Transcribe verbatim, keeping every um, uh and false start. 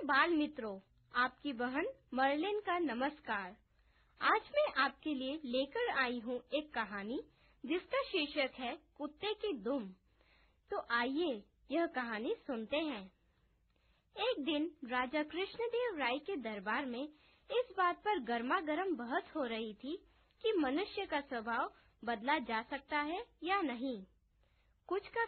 बाल मित्रों, आपकी बहन मर्लिन का नमस्कार। आज मैं आपके लिए लेकर आई हूँ एक कहानी जिसका शीर्षक है कुत्ते की दुम। तो आइए यह कहानी सुनते हैं। एक दिन राजा कृष्णदेव राय के दरबार में इस बात पर गर्मा गर्म बहस हो रही थी कि मनुष्य का स्वभाव बदला जा सकता है या नहीं। कुछ का